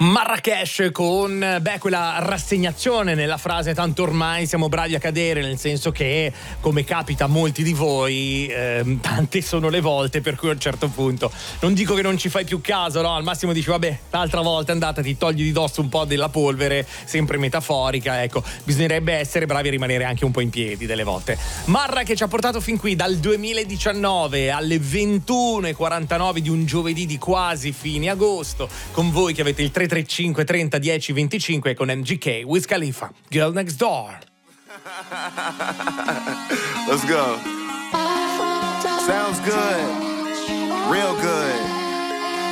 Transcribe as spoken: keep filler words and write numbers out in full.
Marrakesh con beh quella rassegnazione nella frase tanto ormai siamo bravi a cadere, nel senso che come capita a molti di voi eh, tante sono le volte per cui a un certo punto non dico che non ci fai più caso, no? Al massimo dici vabbè l'altra volta è andata, ti togli di dosso un po' della polvere, sempre metaforica, ecco, bisognerebbe essere bravi a rimanere anche un po' in piedi delle volte. Marra che ci ha portato fin qui dal duemiladiciannove alle ventuno e quarantanove di un giovedì di quasi fine agosto, con voi che avete il tre tre cinque trenta dieci venticinque con M G K, Wiz Khalifa, Girl Next Door. Let's go. Sounds good. Real good.